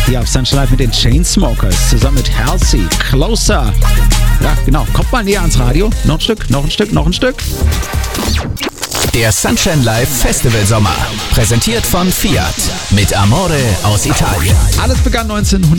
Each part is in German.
hier auf Sunshine Live mit den Chainsmokers zusammen mit Halsey. Closer. Ja, genau. Kommt mal näher ans Radio. Noch ein Stück, noch ein Stück, noch ein Stück. Der Sunshine Live Festival Sommer. Präsentiert von Fiat. Mit Amore aus Italien. Alles begann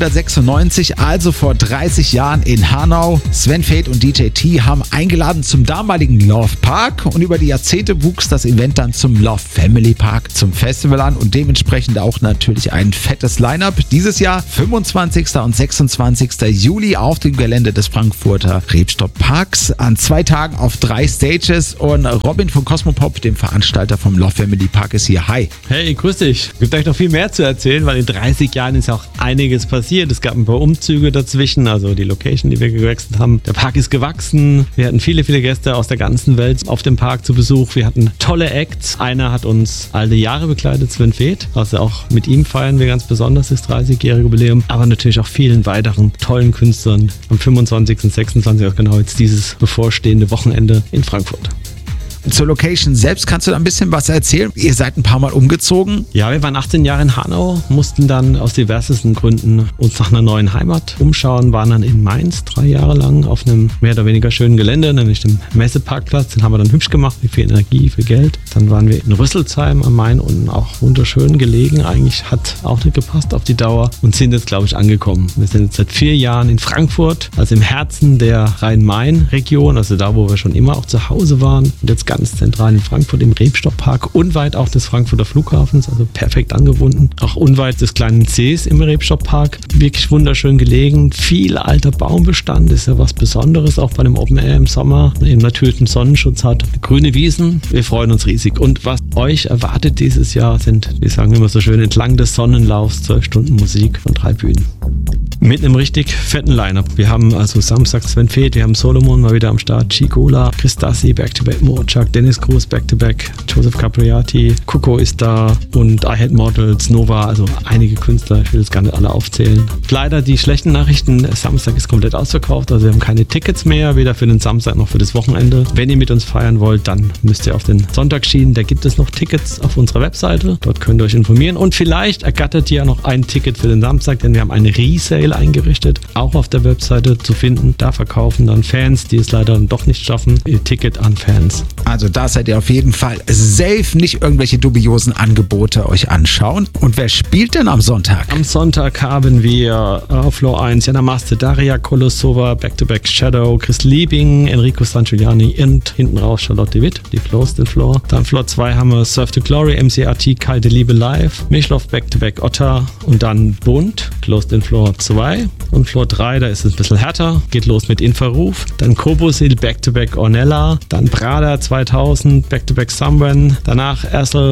1996, also vor 30 Jahren in Hanau. Sven Väth und DJ T haben eingeladen zum damaligen Love Park. Und über die Jahrzehnte wuchs das Event dann zum Love Family Park, zum Festival an. Und dementsprechend auch natürlich ein fettes Line-Up. Dieses Jahr 25. und 26. Juli auf dem Gelände des Frankfurter Rebstock Parks. An 2 Tagen auf 3 Stages. Und Robin von Cosmopop, dem Veranstalter vom Love Family Park, ist hier. Hi. Hey, grüß dich. Es gibt euch noch viel mehr zu erzählen, weil in 30 Jahren ist ja auch einiges passiert. Es gab ein paar Umzüge dazwischen, also die Location, die wir gewechselt haben. Der Park ist gewachsen. Wir hatten viele Gäste aus der ganzen Welt auf dem Park zu Besuch. Wir hatten tolle Acts. Einer hat uns alle Jahre begleitet, Sven Väth. Also auch mit ihm feiern wir ganz besonders das 30-jährige Jubiläum. Aber natürlich auch vielen weiteren tollen Künstlern. Am 25. und 26. auch genau jetzt dieses bevorstehende Wochenende in Frankfurt. Zur Location selbst kannst du da ein bisschen was erzählen? Ihr seid ein paar Mal umgezogen. Ja, wir waren 18 Jahre in Hanau, mussten dann aus diversesten Gründen uns nach einer neuen Heimat umschauen, waren dann in Mainz 3 Jahre lang auf einem mehr oder weniger schönen Gelände, nämlich dem Messeparkplatz. Den haben wir dann hübsch gemacht, mit viel Energie, viel Geld. Dann waren wir in Rüsselsheim am Main unten, auch wunderschön gelegen. Eigentlich hat auch nicht gepasst auf die Dauer und sind jetzt, glaube ich, angekommen. Wir sind jetzt seit 4 Jahren in Frankfurt, also im Herzen der Rhein-Main-Region, also da, wo wir schon immer auch zu Hause waren. Und jetzt ganz zentral in Frankfurt im Rebstockpark, unweit auch des Frankfurter Flughafens, also perfekt angebunden. Auch unweit des kleinen Sees im Rebstockpark. Wirklich wunderschön gelegen. Viel alter Baumbestand, ist ja was Besonderes, auch bei dem Open Air im Sommer. Eben natürlichen Sonnenschutz hat. Grüne Wiesen, wir freuen uns riesig. Und was euch erwartet dieses Jahr sind, wir sagen immer so schön, entlang des Sonnenlaufs 12 Stunden Musik und 3 Bühnen. Mit einem richtig fetten Line-Up. Wir haben also Samstag Sven Väth, wir haben Solomon mal wieder am Start, Chicola, Chris Dassi, Back-to-Back, Mochak, Dennis Cruz, Back-to-Back, Joseph Capriati, Coco ist da und I Had Models, Nova, also einige Künstler, ich will jetzt gar nicht alle aufzählen. Leider die schlechten Nachrichten, Samstag ist komplett ausverkauft, also wir haben keine Tickets mehr, weder für den Samstag noch für das Wochenende. Wenn ihr mit uns feiern wollt, dann müsst ihr auf den Sonntag schieben, da gibt es noch Tickets auf unserer Webseite, dort könnt ihr euch informieren und vielleicht ergattert ihr noch ein Ticket für den Samstag, denn wir haben einen Resale eingerichtet, auch auf der Webseite zu finden. Da verkaufen dann Fans, die es leider doch nicht schaffen, ihr Ticket an Fans. Also da seid ihr auf jeden Fall safe, nicht irgendwelche dubiosen Angebote euch anschauen. Und wer spielt denn am Sonntag? Am Sonntag haben wir auf Floor 1 Jana Maste, Daria Kolosova, Back-to-Back Shadow, Chris Liebing, Enrico Sangiuliani und hinten raus Charlotte Witt, die closed den Floor. Dann Floor 2 haben wir Surf to Glory, MCRT, Kalte Liebe Live, Mischloff, Back-to-Back Otter und dann Bund, closed den Floor 2. Und Floor 3, da ist es ein bisschen härter, geht los mit Infraruf, dann Kobosil, Back-to-Back Ornella, dann Prada 2000, Back-to-Back Someone, danach Ersel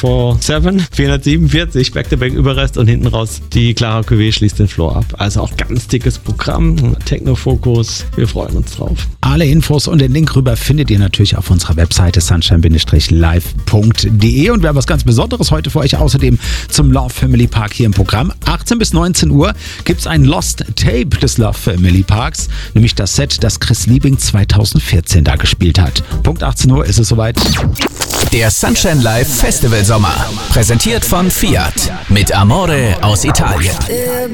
44-7, 447, Back-to-Back Überrest und hinten raus die Clara Cuvée schließt den Floor ab. Also auch ganz dickes Programm, Techno-Fokus, wir freuen uns drauf. Alle Infos und den Link rüber findet ihr natürlich auf unserer Webseite sunshine-live.de und wir haben was ganz Besonderes heute für euch außerdem zum Love Family Park hier im Programm. 18 bis 19 Uhr gibt es ein Lost Tape des Love Family Parks, nämlich das Set, das Chris Liebing 2014 da gespielt hat. Punkt 18 Uhr ist es soweit. Der Sunshine Live Festival Sommer. Präsentiert von Fiat. Mit Amore aus Italien.